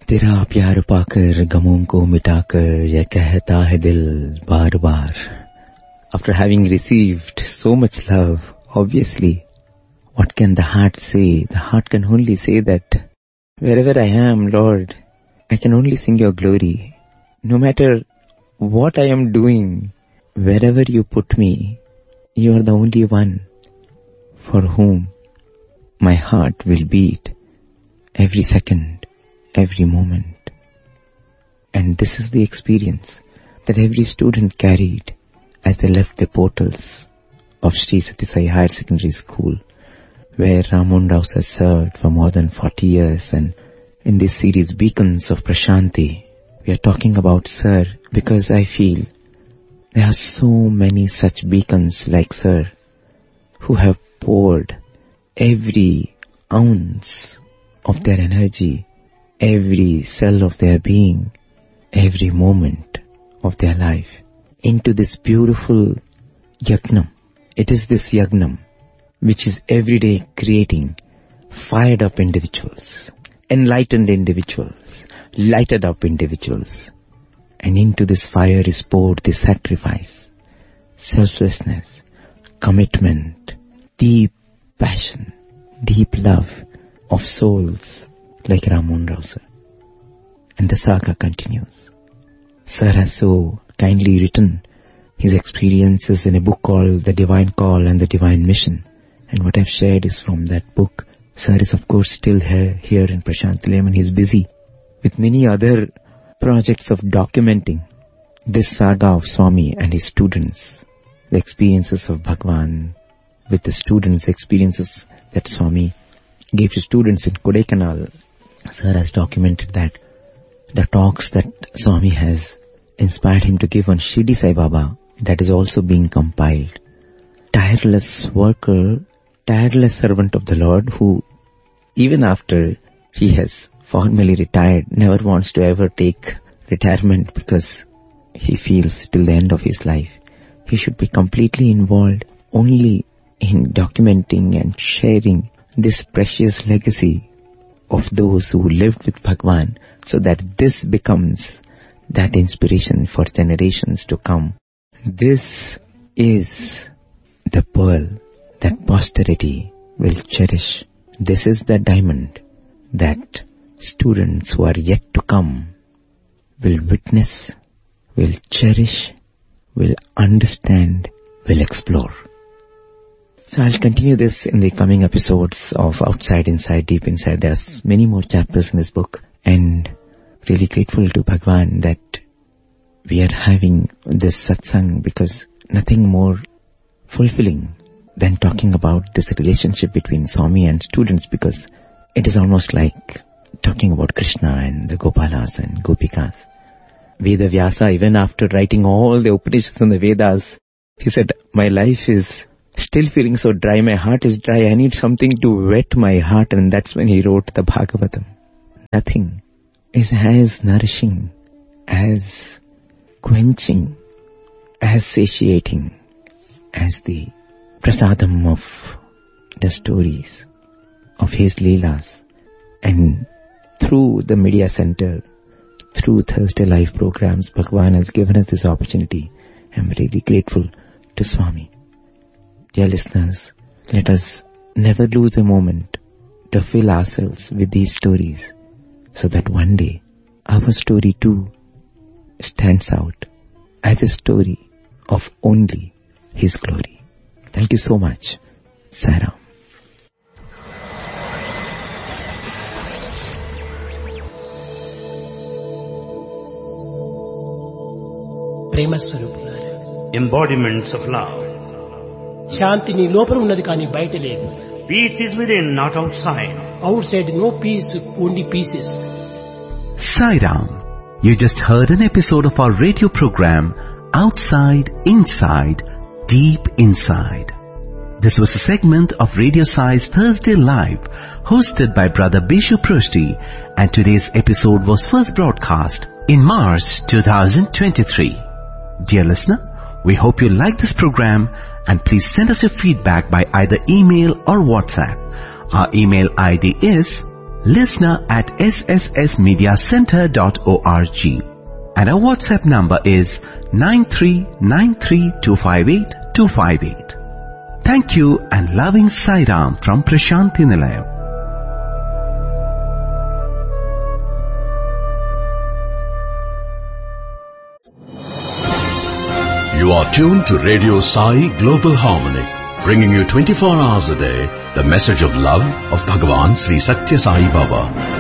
तेरा प्यार पाकर गमों को मिटाकर ये कहता है दिल बार बार. After having received so much love, obviously, what can the heart say? The heart can only say that wherever I am, Lord, I can only sing your glory. No matter what I am doing, wherever you put me, you are the only one for whom my heart will beat every second, every moment. And this is the experience that every student carried as they left the portals of Sri Sati Sai Higher Secondary School, where Ram Mohan Rao has served for more than 40 years. And in this series, Beacons of Prashanti, we are talking about Sir because I feel there are so many such beacons like Sir who have poured every ounce of their energy, every cell of their being, every moment of their life into this beautiful yagnam. It is this yagnam which is every day creating fired up individuals, enlightened individuals, lighted up individuals. And into this fire is poured the sacrifice, selflessness, commitment, deep passion, deep love of souls like Ram Mohan Rao Sir. And the saga continues. Sir has so kindly written his experiences in a book called The Divine Call and the Divine Mission. And what I've shared is from that book. Sir is of course still here in Prashantilayam, and he's busy with many other projects of documenting this saga of Swami and his students, the experiences of Bhagwan with the students, experiences that Swami gave to students in Kodaikanal. Sir has documented that. The talks that Swami has inspired him to give on Shirdi Sai Baba, that is also being compiled. Tireless worker, tireless servant of the Lord, who even after he has formally retired, never wants to ever take retirement because he feels till the end of his life he should be completely involved only in documenting and sharing this precious legacy of those who lived with Bhagwan, so that this becomes that inspiration for generations to come. This is the pearl that posterity will cherish. This is the diamond that students who are yet to come will witness, will cherish, will understand, will explore. So I'll continue this in the coming episodes of Outside, Inside, Deep Inside. There's many more chapters in this book, and really grateful to Bhagwan that we are having this satsang, because nothing more fulfilling than talking about this relationship between Swami and students, because it is almost like talking about Krishna and the Gopalas and Gopikas. Veda Vyasa, even after writing all the Upanishads and the Vedas, he said, my life is still feeling so dry, my heart is dry, I need something to wet my heart. And that's when he wrote the Bhagavatam. Nothing is as nourishing, as quenching, as satiating as the prasadam of the stories of his Leelas. And through the media center, through Thursday Live programs, Bhagwan has given us this opportunity. I'm really grateful to Swami. Dear listeners, let us never lose a moment to fill ourselves with these stories, so that one day our story too stands out as a story of only His glory. Thank you so much. Sairam. Embodiments of love. శాంతిని లోపల ఉన్నది కానీ బయట లేదు. Peace is within, not outside. Outside no peace, only pieces. Sairam. You just heard an episode of our radio program, Outside, Inside, Deep Inside. This was a segment of Radio Sai's Thursday Live, hosted by Brother Bishu Prashti, and today's episode was first broadcast in March 2023. Dear listener, we hope you like this program, and please send us your feedback by either email or WhatsApp. Our email ID is listener@sssmediacenter.org. And our WhatsApp number is 9393258258. Thank you and loving Sai Ram from Prashanti Nilayam. You are tuned to Radio Sai Global Harmony, bringing you 24 hours a day the message of love of Bhagavan Sri Satya Sai Baba.